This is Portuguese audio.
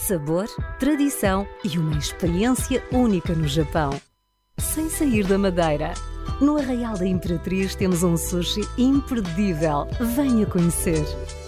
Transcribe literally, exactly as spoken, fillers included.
Sabor, tradição e uma experiência única no Japão. Sem sair da Madeira, no Arraial da Imperatriz temos um sushi imperdível. Venha conhecer!